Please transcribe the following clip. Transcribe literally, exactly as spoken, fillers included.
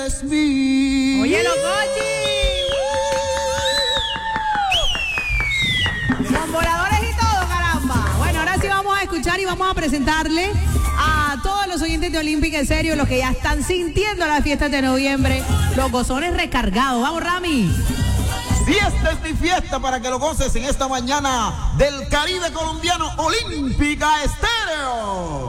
eres mía. Oye, los cochis. Con voladores y todo, caramba. Bueno, ahora sí vamos a escuchar y vamos a presentarle a todos los oyentes de Olímpica en serio, los que ya están sintiendo las fiestas de noviembre, los gozones recargados. Vamos, Rami. Si esta es mi fiesta para que lo goces en esta mañana del Caribe colombiano, Olímpica Estéreo.